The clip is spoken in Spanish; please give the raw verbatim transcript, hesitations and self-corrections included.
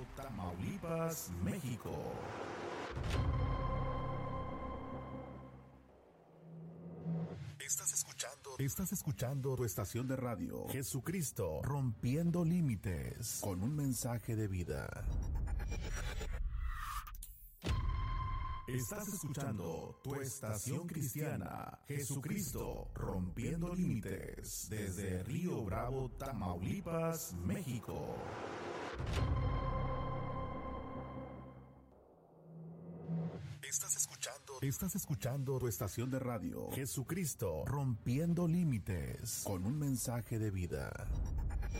Tamaulipas, México. Estás escuchando, estás escuchando tu estación de radio, Jesucristo Rompiendo Límites, con un mensaje de vida. Estás escuchando tu estación cristiana, Jesucristo Rompiendo Límites, desde Río Bravo, Tamaulipas, México. Estás escuchando, estás escuchando tu estación de radio, Jesucristo Rompiendo Límites, con un mensaje de vida.